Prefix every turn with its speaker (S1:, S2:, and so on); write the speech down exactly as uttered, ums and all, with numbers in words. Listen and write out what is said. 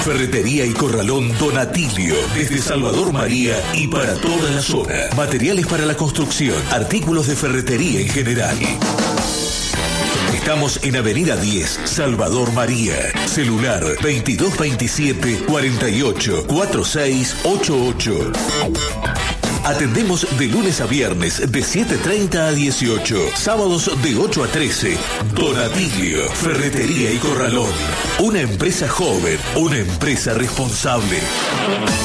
S1: Ferretería y Corralón Don Atilio, desde Salvador María y para toda la zona. Materiales para la construcción, artículos de ferretería en general. Estamos en Avenida diez, Salvador María. Celular veintidós veintisiete cuarenta y ocho cuarenta y seis ochenta y ocho. Atendemos de lunes a viernes de siete treinta a dieciocho, sábados de ocho a trece. Don Atilio, Ferretería y Corralón. Una empresa joven, una empresa responsable.